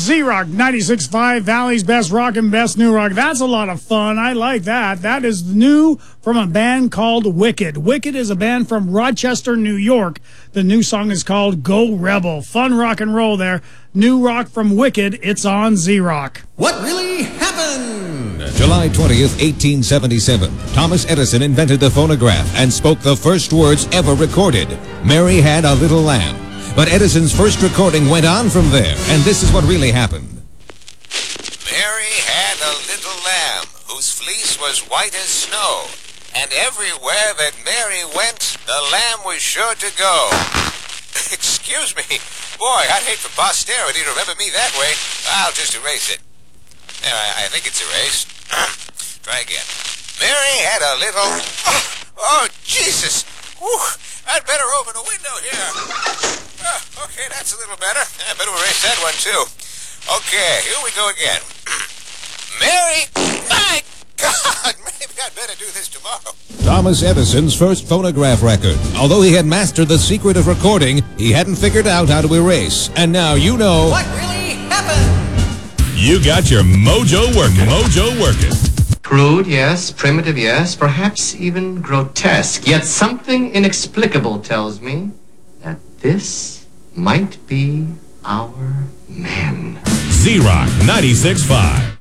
Z-Rock 96.5, Valley's best rock and best new rock. That's a lot of fun. I like that. That is new from a band called Wicked. Wicked is a band from Rochester, New York. The new song is called Go Rebel. Fun rock and roll there. New rock from Wicked. It's on Z-Rock. What really happened? July 20th, 1877. Thomas Edison invented the phonograph and spoke the first words ever recorded. Mary had a little lamb. But Edison's first recording went on from there, and this is what really happened. Mary had a little lamb whose fleece was white as snow, and everywhere that Mary went, the lamb was sure to go. Excuse me. Boy, I'd hate for posterity to remember me that way. I'll just erase it. There, I think it's erased. Try again. Mary had a little... Oh, Jesus! Whew. I'd better open a window here. Okay, that's a little better. I better erase that one, too. Okay, here we go again. Mary... My God! Maybe I'd better do this tomorrow. Thomas Edison's first phonograph record. Although he had mastered the secret of recording, he hadn't figured out how to erase. And now you know... What really happened? You got your mojo working. Mojo working. Crude, yes. Primitive, yes. Perhaps even grotesque. Yet something inexplicable tells me that this might be our man. Z-Rock 96.5.